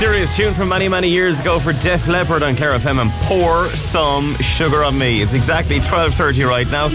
Serious tune from many, many years ago for Def Leppard on Clare FM and Pour Some Sugar on Me. It's exactly 12:30 right now.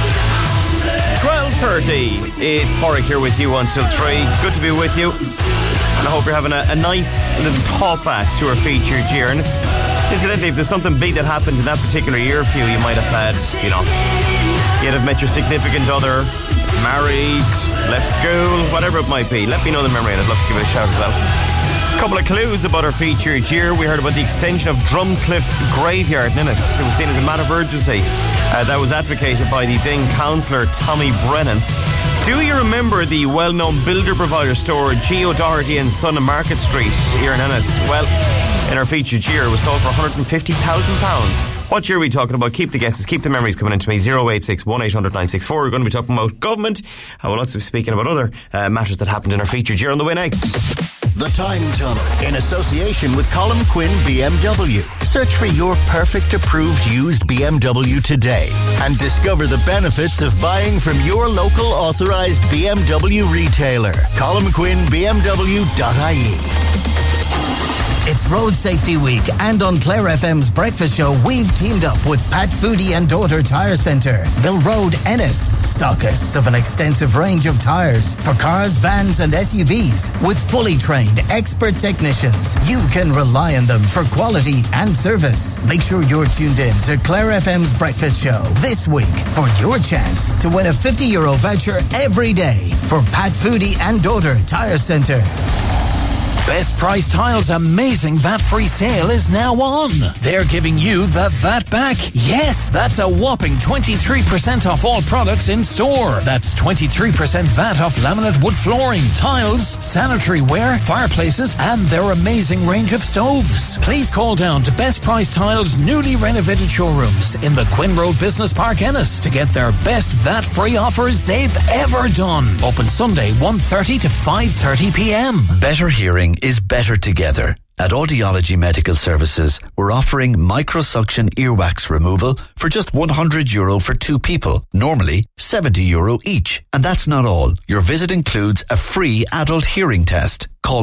12:30. It's Porrick here with you until 3. Good to be with you. And I hope you're having a nice little thought back to our featured year. And incidentally, if there's something big that happened in that particular year for you, you might have had, you'd have met your significant other, married, left school, whatever it might be. Let me know the memory and I'd love to give it a shout as well. A couple of clues about our featured year. We heard about the extension of Drumcliff Graveyard in Ennis. It was seen as a matter of urgency. That was advocated by the then councillor Tommy Brennan. Do you remember the well-known builder-provider store Geo Doherty and Son on Market Street here in Ennis? Well, in our featured year, it was sold for £150,000. What year are we talking about? Keep the guesses, keep the memories coming into me. 086 1800 964. We're going to be talking about government. We'll also be speaking about other matters that happened in our featured year on the way next. The Time Tunnel, in association with Colin Quinn BMW. Search for your perfect approved used BMW today and discover the benefits of buying from your local authorised BMW retailer. ColinQuinnBMW.ie. It's Road Safety Week, and on Clare FM's Breakfast Show, we've teamed up with Pat Foodie and Daughter Tyre Centre, Mill Road, Ennis, stockists of an extensive range of tyres for cars, vans and SUVs. With fully trained expert technicians, you can rely on them for quality and service. Make sure you're tuned in to Clare FM's Breakfast Show this week for your chance to win a €50 voucher every day for Pat Foodie and Daughter Tyre Centre. Best Price Tile's amazing VAT-free sale is now on. They're giving you the VAT back. Yes, that's a whopping 23% off all products in store. That's 23% VAT off laminate wood flooring, tiles, sanitary ware, fireplaces, and their amazing range of stoves. Please call down to Best Price Tile's newly renovated showrooms in the Quinn Road Business Park, Ennis, to get their best VAT-free offers they've ever done. Open Sunday 1:30 to 5:30 p.m. Better hearing is better together. At Audiology Medical Services, we're offering microsuction earwax removal for just €100 for 2 people, normally €70 each. And that's not all. Your visit includes a free adult hearing test. Call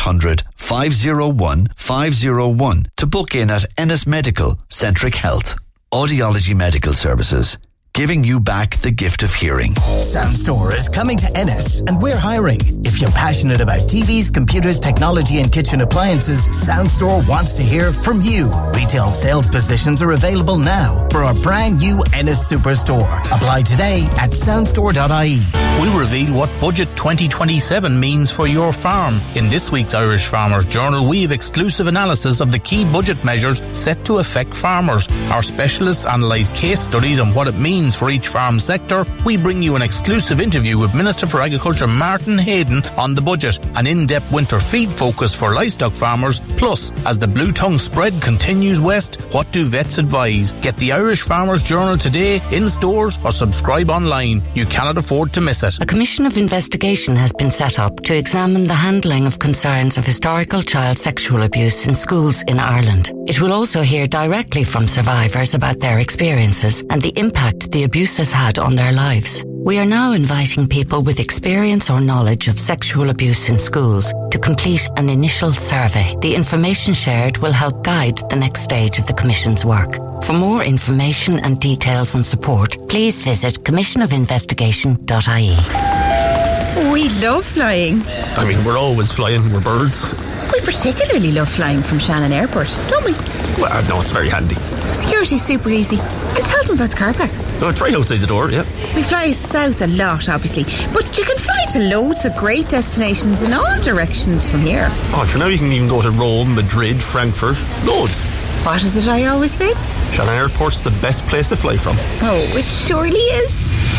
1-800-501-501 to book in at Ennis Medical Centric Health. Audiology Medical Services, giving you back the gift of hearing. Soundstore is coming to Ennis and we're hiring. If you're passionate about TVs, computers, technology and kitchen appliances, Soundstore wants to hear from you. Retail sales positions are available now for our brand new Ennis Superstore. Apply today at soundstore.ie. We'll reveal what Budget 2027 means for your farm. In this week's Irish Farmers Journal, we have exclusive analysis of the key budget measures set to affect farmers. Our specialists analyse case studies on what it means for each farm sector. We bring you an exclusive interview with Minister for Agriculture Martin Hayden on the budget, an in-depth winter feed focus for livestock farmers. Plus, as the blue tongue spread continues west, what do vets advise? Get the Irish Farmers Journal today in stores or subscribe online. You cannot afford to miss it. A commission of investigation has been set up to examine the handling of concerns of historical child sexual abuse in schools in Ireland. It will also hear directly from survivors about their experiences and the impact the abuse has had on their lives. We are now inviting people with experience or knowledge of sexual abuse in schools to complete an initial survey. The information shared will help guide the next stage of the Commission's work. For more information and details on support, please visit commissionofinvestigation.ie. We love flying. I mean, we're always flying, we're birds. We particularly love flying from Shannon Airport, don't we? Well, no, it's very handy. Security's super easy. And tell them about the car park. So it's right outside the door, yeah. We fly south a lot, obviously, but you can fly to loads of great destinations in all directions from here. Oh, for now you can even go to Rome, Madrid, Frankfurt, loads. What is it I always say? Shannon Airport's the best place to fly from. Oh, it surely is.